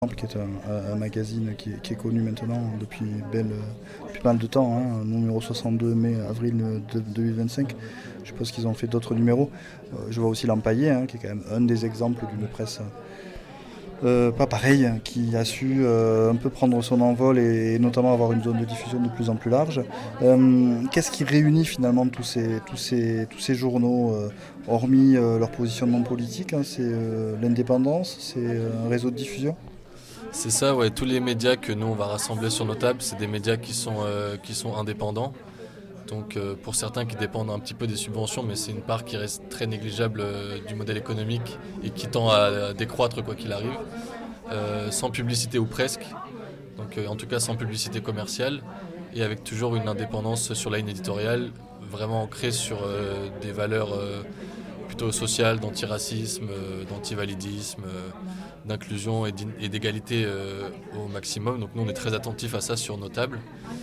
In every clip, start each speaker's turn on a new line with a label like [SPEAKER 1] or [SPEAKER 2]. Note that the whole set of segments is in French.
[SPEAKER 1] qui est un magazine qui est connu maintenant depuis pas mal de temps, hein, numéro 62 mai-avril 2025. Je pense qu'ils ont fait d'autres numéros. Je vois aussi l'Empaillé, hein, qui est quand même un des exemples d'une presse pas pareil, qui a su un peu prendre son envol et notamment avoir une zone de diffusion de plus en plus large. Qu'est-ce qui réunit finalement tous ces journaux, hormis leur positionnement politique, hein, c'est l'indépendance, c'est un réseau de diffusion?
[SPEAKER 2] C'est ça, ouais. Tous les médias que nous on va rassembler sur nos tables, c'est des médias qui sont indépendants. Donc pour certains qui dépendent un petit peu des subventions, mais c'est une part qui reste très négligeable du modèle économique et qui tend à décroître quoi qu'il arrive, sans publicité ou presque. Donc en tout cas sans publicité commerciale et avec toujours une indépendance sur la ligne éditoriale, vraiment ancrée sur des valeurs plutôt sociales, d'antiracisme, d'antivalidisme, d'inclusion et d'égalité au maximum. Donc nous on est très attentifs à ça sur nos tables.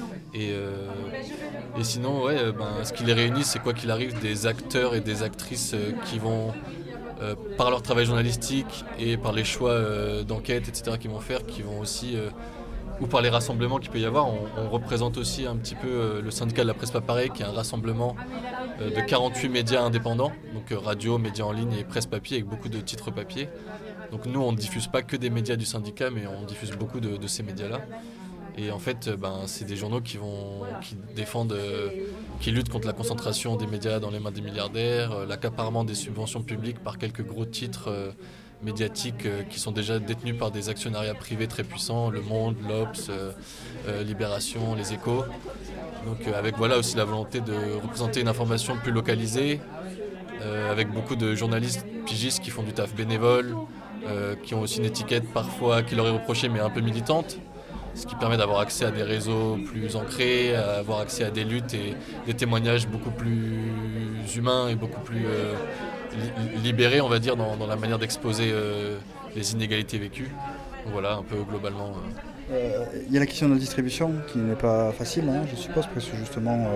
[SPEAKER 2] Et sinon, ouais, ce qui les réunit, c'est quoi qu'il arrive, des acteurs et des actrices qui vont, par leur travail journalistique et par les choix d'enquête, etc., qu'ils vont faire, qui vont aussi, ou par les rassemblements qu'il peut y avoir, on représente aussi un petit peu le syndicat de la presse pas pareil, qui est un rassemblement de 48 médias indépendants, donc radio, médias en ligne et presse papier, avec beaucoup de titres papier. Donc nous, on ne diffuse pas que des médias du syndicat, mais on diffuse beaucoup de ces médias-là. Et en fait, c'est des journaux qui défendent, qui luttent contre la concentration des médias dans les mains des milliardaires, l'accaparement des subventions publiques par quelques gros titres médiatiques qui sont déjà détenus par des actionnariats privés très puissants, Le Monde, l'Obs, Libération, Les Échos. Donc avec voilà aussi la volonté de représenter une information plus localisée, avec beaucoup de journalistes pigistes qui font du taf bénévole, qui ont aussi une étiquette parfois qui leur est reprochée mais un peu militante. Ce qui permet d'avoir accès à des réseaux plus ancrés, à avoir accès à des luttes et des témoignages beaucoup plus humains et beaucoup plus libérés, on va dire, dans la manière d'exposer les inégalités vécues. Donc voilà, un peu globalement.
[SPEAKER 1] Il y a la question de la distribution qui n'est pas facile, hein, je suppose, parce que justement,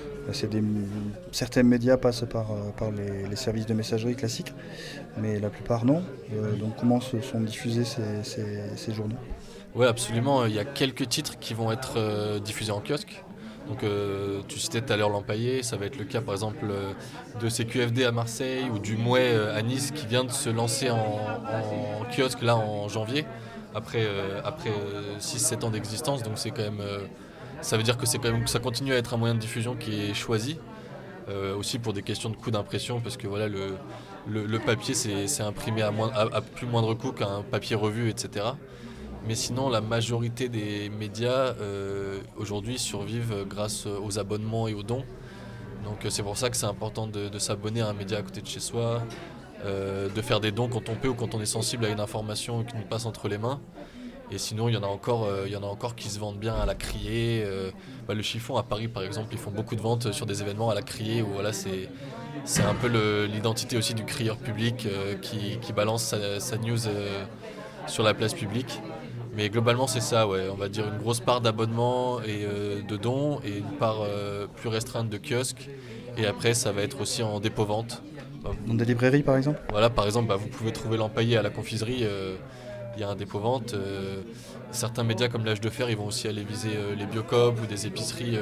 [SPEAKER 1] certains médias passent par les services de messagerie classiques, mais la plupart non. Donc comment se sont diffusés ces journaux ?
[SPEAKER 2] Oui, absolument. Il y a quelques titres qui vont être diffusés en kiosque. Donc, tu citais tout à l'heure l'Empaillé, ça va être le cas par exemple de CQFD à Marseille ou du Mouet à Nice qui vient de se lancer en kiosque là en janvier, après 6-7 ans d'existence. Donc c'est quand même, ça veut dire que ça continue à être un moyen de diffusion qui est choisi, aussi pour des questions de coût d'impression, parce que voilà, le papier c'est imprimé à plus moindre coût qu'un papier revu, etc. Mais sinon, la majorité des médias aujourd'hui survivent grâce aux abonnements et aux dons. Donc c'est pour ça que c'est important de s'abonner à un média à côté de chez soi, de faire des dons quand on peut ou quand on est sensible à une information qui nous passe entre les mains. Et sinon, il y en a encore qui se vendent bien à la criée. Le Chiffon à Paris, par exemple, ils font beaucoup de ventes sur des événements à la criée où voilà, c'est un peu l'identité aussi du crieur public qui balance sa news sur la place publique. Mais globalement c'est ça, ouais. On va dire une grosse part d'abonnement et de dons et une part plus restreinte de kiosques. Et après ça va être aussi en dépôt-vente.
[SPEAKER 1] Dans des librairies par exemple ?
[SPEAKER 2] Voilà, par exemple, vous pouvez trouver l'Empaillé à la confiserie, il y a un dépôt-vente. Certains médias comme l'Âge de Fer, ils vont aussi aller viser les Biocoop ou des épiceries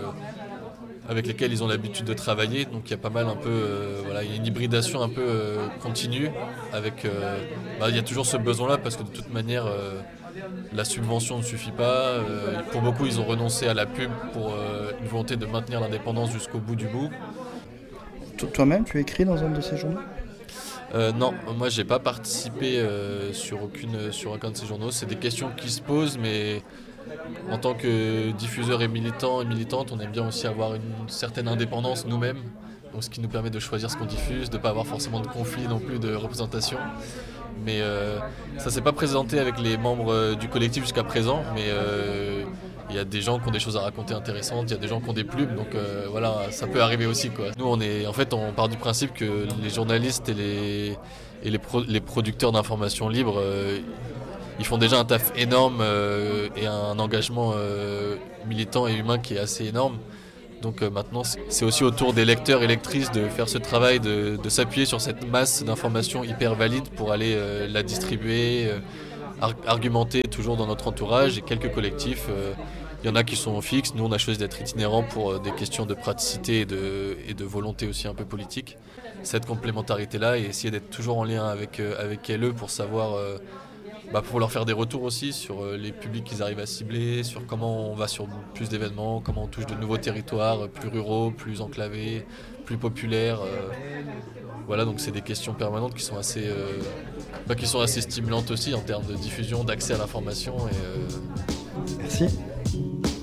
[SPEAKER 2] avec lesquelles ils ont l'habitude de travailler. Donc il y a pas mal un peu, il y a une hybridation un peu continue avec, il y a toujours ce besoin-là parce que de toute manière la subvention ne suffit pas. Pour beaucoup, ils ont renoncé à la pub pour une volonté de maintenir l'indépendance jusqu'au bout du bout.
[SPEAKER 1] Toi-même, tu écris dans un de ces journaux ?
[SPEAKER 2] Non, moi j'ai pas participé sur aucun de ces journaux. C'est des questions qui se posent, mais en tant que diffuseur et militant et militante, on aime bien aussi avoir une certaine indépendance nous-mêmes. Donc ce qui nous permet de choisir ce qu'on diffuse, de ne pas avoir forcément de conflit non plus de représentation. Mais ça s'est pas présenté avec les membres du collectif jusqu'à présent, mais il y a des gens qui ont des choses à raconter intéressantes, il y a des gens qui ont des plumes, donc voilà, ça peut arriver aussi, quoi. Nous on part du principe que les journalistes et les producteurs d'informations libres, ils font déjà un taf énorme et un engagement militant et humain qui est assez énorme. Donc maintenant, c'est aussi au tour des lecteurs et lectrices de faire ce travail, de s'appuyer sur cette masse d'informations hyper valides pour aller la distribuer, argumentés toujours dans notre entourage et quelques collectifs. Il y en a qui sont fixes, nous on a choisi d'être itinérants pour des questions de praticité et de volonté aussi un peu politique. Cette complémentarité-là et essayer d'être toujours en lien avec LE pour savoir, pour leur faire des retours aussi sur les publics qu'ils arrivent à cibler, sur comment on va sur plus d'événements, comment on touche de nouveaux territoires plus ruraux, plus enclavés, plus populaires. Voilà, donc c'est des questions permanentes qui sont assez stimulantes aussi en termes de diffusion, d'accès à l'information.
[SPEAKER 1] Merci.